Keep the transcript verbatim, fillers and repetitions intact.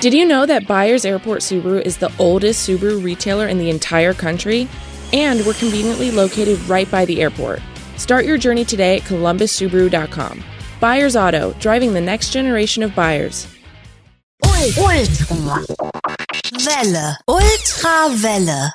Did you know that Byers Airport Subaru is the oldest Subaru retailer in the entire country? And we're conveniently located right by the airport. Start your journey today at columbus subaru dot com. Byers Auto, driving the next generation of buyers. Ultrawelle. Ultrawelle.